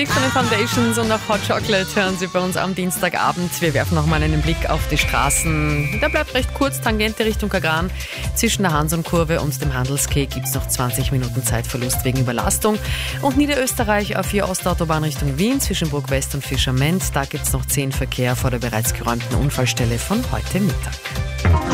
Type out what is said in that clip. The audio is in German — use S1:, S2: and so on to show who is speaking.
S1: Von den Foundations und auch Hot Chocolate hören Sie bei uns am Dienstagabend. Wir werfen nochmal einen Blick auf die Straßen. Der bleibt recht kurz, Tangente Richtung Kagran. Zwischen der Hansum-Kurve und dem Handelskeh gibt es noch 20 Minuten Zeitverlust wegen Überlastung. Und Niederösterreich auf 4 Ostautobahn Richtung Wien zwischen Burg West und Fischerment. Da gibt es noch 10 Verkehr vor der bereits geräumten Unfallstelle von heute Mittag.